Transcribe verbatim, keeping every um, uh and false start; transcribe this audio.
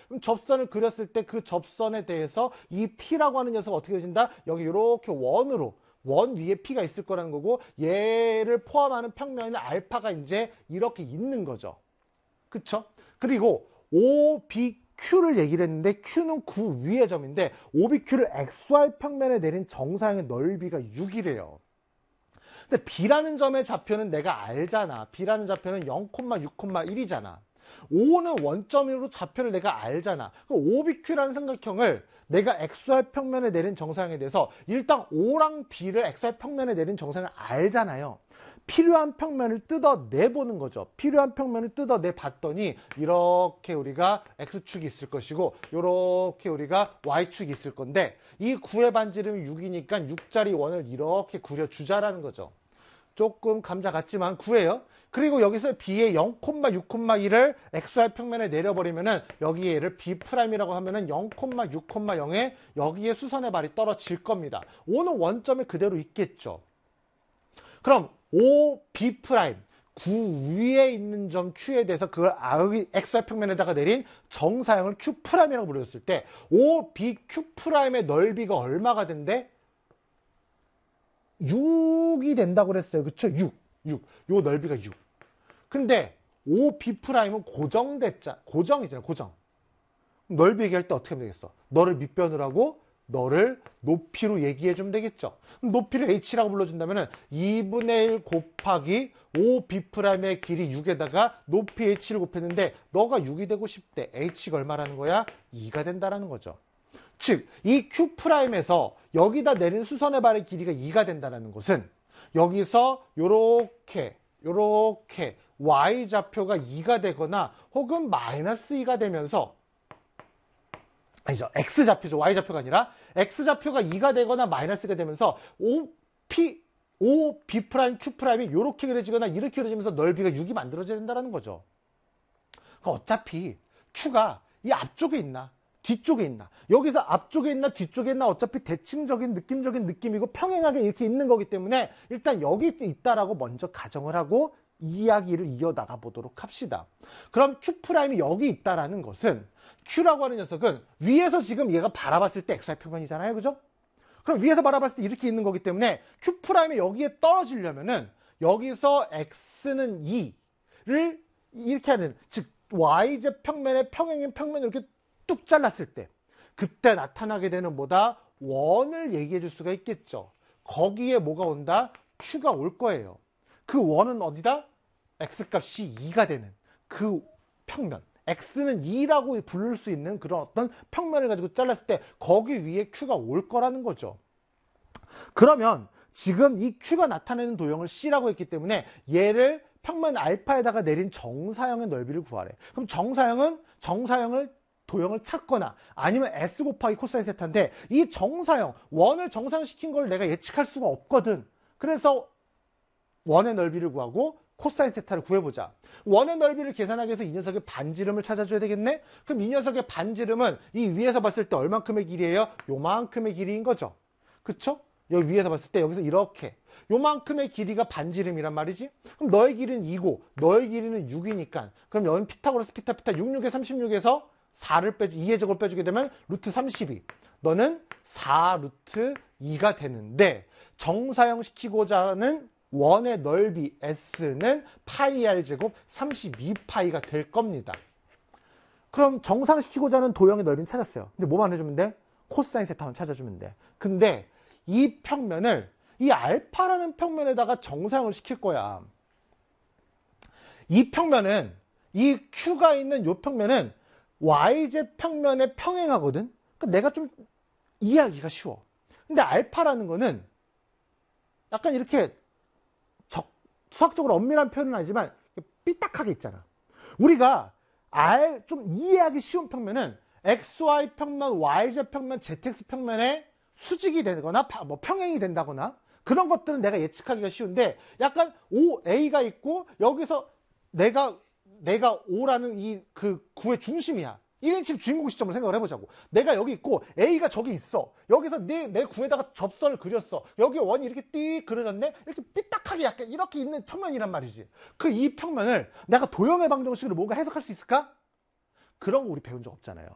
그럼 접선을 그렸을 때 그 접선에 대해서 이 P라고 하는 녀석 어떻게 되진다? 여기 이렇게 원으로 원 위에 P가 있을 거라는 거고 얘를 포함하는 평면은 알파가 이제 이렇게 있는 거죠. 그쵸? 그리고 오비큐를 얘기를 했는데 Q는 그 위의 점인데 오비큐를 엑스와이 평면에 내린 정사형의 넓이가 육이래요. 근데 B라는 점의 좌표는 내가 알잖아. B라는 좌표는 영, 육, 일이잖아. O는 원점으로 좌표를 내가 알잖아. 그럼 오비큐라는 삼각형을 내가 엑스와이 평면에 내린 정사형에 대해서 일단 O랑 B를 엑스와이 평면에 내린 정사형을 알잖아요. 필요한 평면을 뜯어내보는 거죠. 필요한 평면을 뜯어내 봤더니 이렇게 우리가 X축이 있을 것이고 이렇게 우리가 Y축이 있을 건데 이 구의 반지름이 육이니까 육짜리 원을 이렇게 그려주자라는 거죠. 조금 감자 같지만 구예요. 그리고 여기서 B의 영, 육, 일을 엑스와이 평면에 내려버리면은 여기 얘를 B'이라고 하면은 영, 육, 영에 여기에 수선의 발이 떨어질 겁니다. O는 원점에 그대로 있겠죠. 그럼 오 비 프라임, 구 위에 있는 점 Q에 대해서 그걸 엑스와이 평면에다가 내린 정사형을 Q'이라고 불렀을 때 오 비 큐 프라임의 넓이가 얼마가 된대? 육이 된다고 그랬어요. 그쵸? 육. 육. 요 넓이가 육. 근데 오 비 프라임은 고정됐자, 고정이잖아요. 고정. 넓이 얘기할 때 어떻게 하면 되겠어? 너를 밑변으로 하고 너를 높이로 얘기해 주면 되겠죠. 높이를 H라고 불러준다면 이분의 일 곱하기 오 비 프라임의 길이 육에다가 높이 H를 곱했는데 너가 육이 되고 싶대. H가 얼마라는 거야? 이가 된다라는 거죠. 즉, 이 Q'에서 여기다 내린 수선의 발의 길이가 이가 된다는 것은 여기서 요렇게 요렇게 Y좌표가 이가 되거나 혹은 마이너스 이가 되면서 아니죠. X좌표죠. Y좌표가 아니라 X좌표가 이가 되거나 마이너스가 되면서 오 피, 오 비 프라임, Q 프라임이 이렇게 그려지거나 이렇게 그려지면서 넓이가 육이 만들어져야 된다는 거죠. 그럼 어차피 Q가 이 앞쪽에 있나 뒤쪽에 있나 여기서 앞쪽에 있나 뒤쪽에 있나 어차피 대칭적인 느낌적인 느낌이고 평행하게 이렇게 있는 거기 때문에 일단 여기 있다라고 먼저 가정을 하고 이야기를 이어나가 보도록 합시다. 그럼 Q 프라임이 여기 있다라는 것은 Q라고 하는 녀석은 위에서 지금 얘가 바라봤을 때 엑스와이 평면이잖아요. 그죠? 그럼 위에서 바라봤을 때 이렇게 있는 거기 때문에 Q 프라임이 여기에 떨어지려면은 여기서 X는 이를 이렇게 하는, 즉 Y제 평면의 평행인 평면을 이렇게 뚝 잘랐을 때 그때 나타나게 되는 뭐다? 원을 얘기해 줄 수가 있겠죠. 거기에 뭐가 온다? Q가 올 거예요. 그 원은 어디다? X값이 이가 되는 그 평면. X는 이라고 부를 수 있는 그런 어떤 평면을 가지고 잘랐을 때 거기 위에 Q가 올 거라는 거죠. 그러면 지금 이 Q가 나타내는 도형을 C라고 했기 때문에 얘를 평면 알파에다가 내린 정사형의 넓이를 구하래. 그럼 정사형은 정사형을 도형을 찾거나 아니면 S 곱하기 코사인 세타인데 이 정사형, 원을 정상시킨 걸 내가 예측할 수가 없거든. 그래서 원의 넓이를 구하고 코사인 세타를 구해보자. 원의 넓이를 계산하기 위해서 이 녀석의 반지름을 찾아줘야 되겠네? 그럼 이 녀석의 반지름은 이 위에서 봤을 때 얼만큼의 길이에요? 요만큼의 길이인 거죠. 그쵸? 여기 위에서 봤을 때 여기서 이렇게 요만큼의 길이가 반지름이란 말이지. 그럼 너의 길이는 이고 너의 길이는 육이니까 그럼 여기는 피타고라스 피타 피타 육십육에 삼십육에서 사를 빼주, 이의 제곱을 빼주게 되면 루트 삼십이. 너는 사 루트 이가 되는데 정사형 시키고자 하는 원의 넓이 S는 파이 R 제곱 삼십이 파이가 될 겁니다. 그럼 정상시키고자 하는 도형의 넓이는 찾았어요. 근데 뭐만 해주면 돼? 코사인 세타만 찾아주면 돼. 근데 이 평면을 이 알파라는 평면에다가 정사형을 시킬 거야. 이 평면은 이 Q가 있는 이 평면은 Y제 평면에 평행하거든. 그러니까 내가 좀 이해하기가 쉬워. 근데 알파라는 거는 약간 이렇게 적, 수학적으로 엄밀한 표현은 아니지만 삐딱하게 있잖아. 우리가 알, 좀 이해하기 쉬운 평면은 엑스와이 평면, 와이제 평면, 제트엑스 평면에 수직이 되거나 뭐 평행이 된다거나 그런 것들은 내가 예측하기가 쉬운데 약간 오 에이가 있고 여기서 내가 내가 오라는 이 그 구의 중심이야. 일 인칭 주인공 시점으로 생각을 해보자고. 내가 여기 있고 A가 저기 있어. 여기서 내, 내 구에다가 접선을 그렸어. 여기 원이 이렇게 띡 그려졌네. 이렇게 삐딱하게 약간 이렇게 있는 평면이란 말이지. 그 이 평면을 내가 도형의 방정식으로 뭔가 해석할 수 있을까? 그런 거 우리 배운 적 없잖아요.